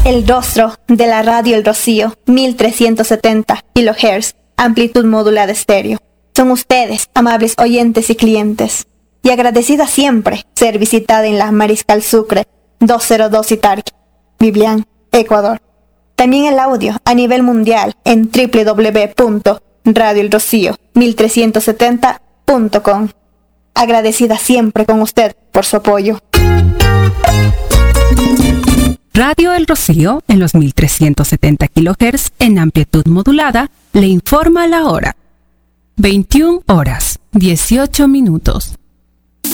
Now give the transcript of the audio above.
El rostro de la radio El Rocío, 1370 kHz, amplitud modulada estéreo. Son ustedes, amables oyentes y clientes. Y agradecida siempre ser visitada en la Mariscal Sucre, 202 Itarqui, Biblián, Ecuador. También el audio a nivel mundial en www.radioelrocío1370.com. Agradecida siempre con usted por su apoyo. Radio El Rocío, en los 1370 kHz en amplitud modulada, le informa la hora. 21 horas, 18 minutos.